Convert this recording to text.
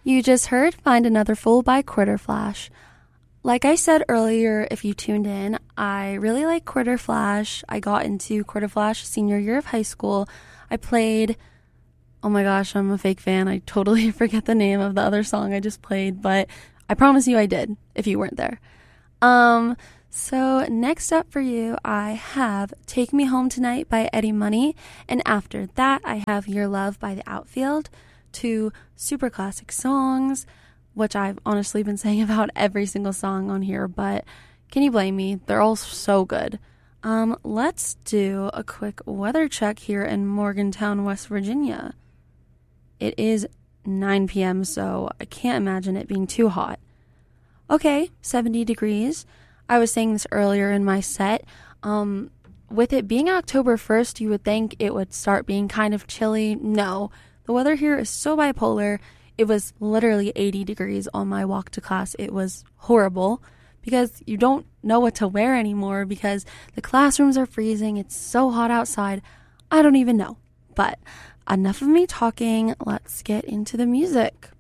You just heard Find Another Fool by Quarter Flash. Like I said earlier, if you tuned in, I really like Quarter Flash. I got into Quarter Flash senior year of high school. I played, oh my gosh, I'm a fake fan. I totally forget the name of the other song I just played, but I promise you I did if you weren't there. So next up for you, I have Take Me Home Tonight by Eddie Money. And after that, I have Your Love by The Outfield. Two super classic songs, which I've honestly been saying about every single song on here, but can you blame me? They're all so good. Let's do a quick weather check here in Morgantown, West Virginia. It is 9 p.m., so I can't imagine it being too hot. Okay, 70 degrees. I was saying this earlier in my set. With it being October 1st, you would think it would start being kind of chilly. No, the weather here is so bipolar. It was literally 80 degrees on my walk to class. It was horrible because you don't know what to wear anymore because the classrooms are freezing. It's so hot outside. I don't even know. But enough of me talking. Let's get into the music.